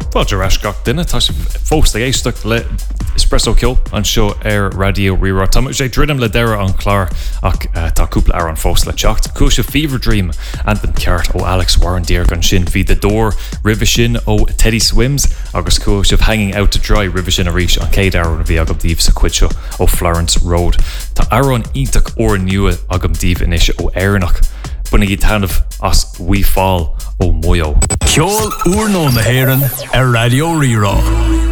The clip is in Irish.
Fáidir eis gach duine tá sé fósta éisteach le Espresso Ceol an seo ar Radio Rirá. Tá sé drinam le deire an chlár ach tá cúpla ar an fós le teacht. Cúis Fever Dream anthem ceart ó Alex Warren Dear gan sin hí The Door, River sin ó Teddy Swims agus cúis Hanging Out to Dry River sin a ríis an céad aran a bhí agam díobh sa cuid seo ó Florence Road. Tá aran ítach ó nua agam díobh inis ó Éireannach. Bunig í tanmh as We Fall ó Moyo. Ceol úr nó na hÉireann ar Radio Rirá.